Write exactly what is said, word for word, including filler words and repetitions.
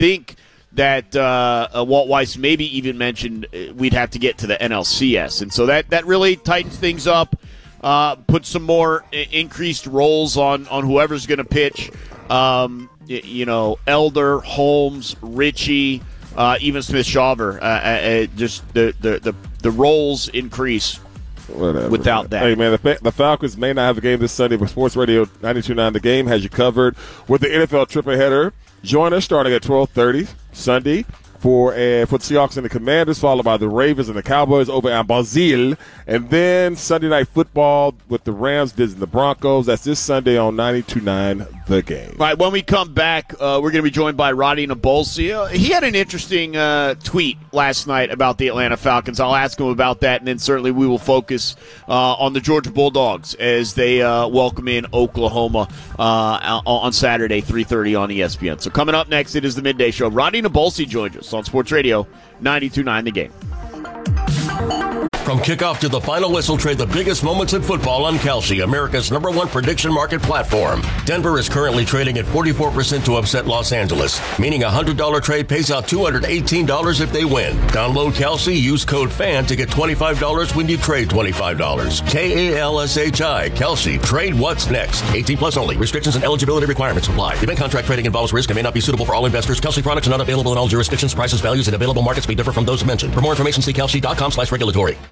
think that uh, uh, Walt Weiss maybe even mentioned we'd have to get to the N L C S. And so that, that really tightens things up, uh, puts some more I- increased roles on, on whoever's going to pitch. Um, y- you know, Elder, Holmes, Ritchie, uh, even Smith-Shawver. Uh, uh, just the, the, the, the roles increase. Whatever. Without that. Hey, man, the, the Falcons may not have a game this Sunday, but Sports Radio ninety-two point nine The Game has you covered with the N F L triple header. Join us starting at twelve thirty Sunday for uh, for the Seahawks and the Commanders, followed by the Ravens and the Cowboys over at Basile. And then Sunday Night Football with the Rams visiting the Broncos. That's this Sunday on ninety-two point nine The Game. All right, when we come back, uh, we're going to be joined by Roddy Nabolsi. He had an interesting uh, tweet last night about the Atlanta Falcons. I'll ask him about that, and then certainly we will focus uh, on the Georgia Bulldogs as they uh, welcome in Oklahoma uh, on Saturday, three thirty on E S P N. So coming up next, it is the Midday Show. Roddy Nabolsi joins us on Sports Radio ninety-two point nine The Game. From kickoff to the final whistle, trade the biggest moments in football on Kalshi, America's number one prediction market platform. Denver is currently trading at forty-four percent to upset Los Angeles, meaning a one hundred dollars trade pays out two hundred eighteen dollars if they win. Download Kalshi, use code FAN to get twenty-five dollars when you trade twenty-five dollars. K A L S H I, Kalshi. Trade what's next. eighteen plus only. Restrictions and eligibility requirements apply. Event contract trading involves risk and may not be suitable for all investors. Kalshi products are not available in all jurisdictions. Prices, values, and available markets may differ from those mentioned. For more information, see Kalshi dot com slash regulatory.